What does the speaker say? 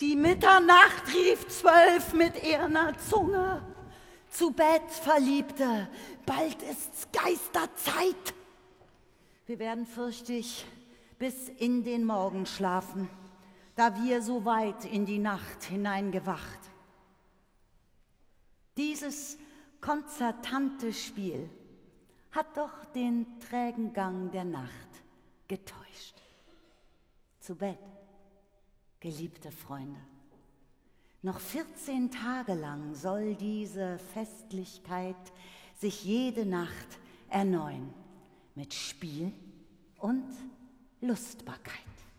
Die Mitternacht rief 12 mit ihrer Zunge. Zu Bett, Verliebte, bald ist's Geisterzeit. Wir werden, fürchte ich, bis in den Morgen schlafen, da wir so weit in die Nacht hineingewacht. Dieses konzertante Spiel hat doch den trägen Gang der Nacht getäuscht. Zu Bett, geliebte Freunde. Noch 14 Tage lang soll diese Festlichkeit sich jede Nacht erneuern mit Spiel und Lustbarkeit.